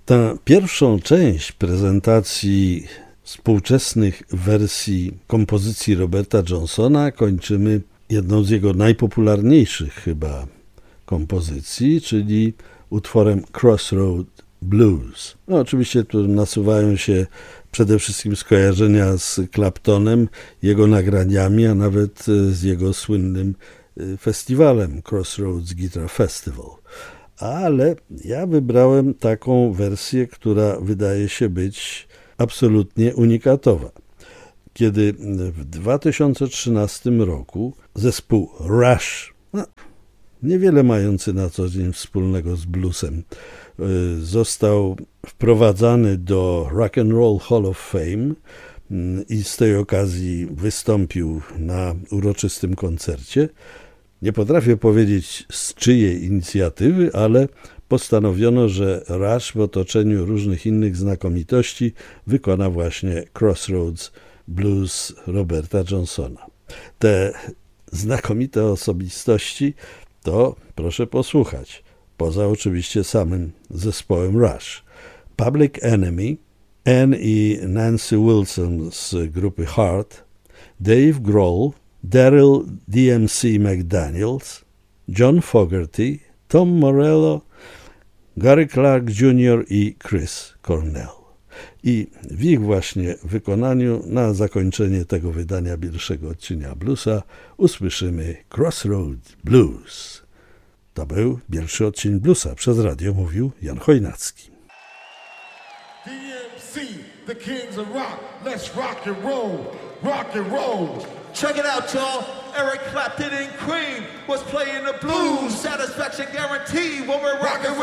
Tę pierwszą część prezentacji współczesnych wersji kompozycji Roberta Johnsona kończymy jedną z jego najpopularniejszych chyba kompozycji, czyli utworem Crossroad Blues. No, oczywiście tu nasuwają się przede wszystkim skojarzenia z Claptonem, jego nagraniami, a nawet z jego słynnym festiwalem Crossroads Guitar Festival. Ale ja wybrałem taką wersję, która wydaje się być absolutnie unikatowa. Kiedy w 2013 roku zespół Rush, niewiele mający na co dzień wspólnego z bluesem, został wprowadzany do Rock and Roll Hall of Fame i z tej okazji wystąpił na uroczystym koncercie. Nie potrafię powiedzieć z czyjej inicjatywy, ale postanowiono, że Rush w otoczeniu różnych innych znakomitości wykona właśnie Crossroads Blues Roberta Johnsona. Te znakomite osobistości to proszę posłuchać, poza oczywiście samym zespołem Rush. Public Enemy, Ann i Nancy Wilson z grupy Heart, Dave Grohl, Daryl DMC McDaniels, John Fogerty, Tom Morello, Gary Clark Jr. i Chris Cornell. I w ich właśnie wykonaniu na zakończenie tego wydania pierwszego odcienia bluesa usłyszymy Crossroad Blues. To był pierwszy odcień bluesa. Przez radio mówił Jan Chojnacki. DMC, the kings of rock. Let's rock and roll, rock and roll. Check it out, y'all. Eric Clapton and Cream was playing the blues. Satisfaction guaranteed when we're rocking.